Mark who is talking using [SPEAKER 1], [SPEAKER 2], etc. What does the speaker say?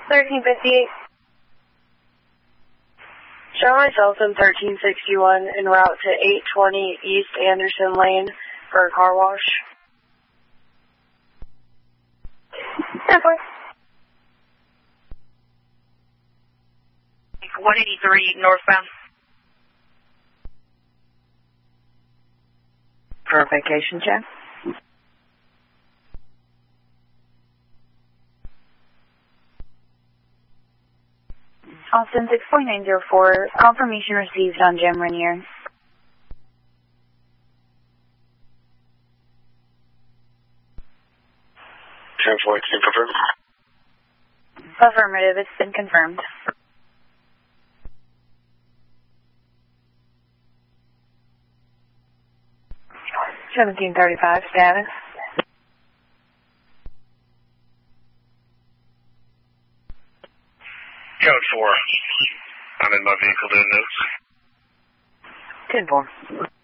[SPEAKER 1] 1358. Show myself in 1361 en route to 820 East Anderson Lane for a car wash. 10-4.
[SPEAKER 2] 183 northbound.
[SPEAKER 3] Verification check. Austin 6.904, confirmation received on Jim Rainier.
[SPEAKER 4] Confirmed.
[SPEAKER 3] Affirmative, it's been confirmed. $1735 status.
[SPEAKER 4] Code 4. I'm in my vehicle doing notes.
[SPEAKER 3] 10-4.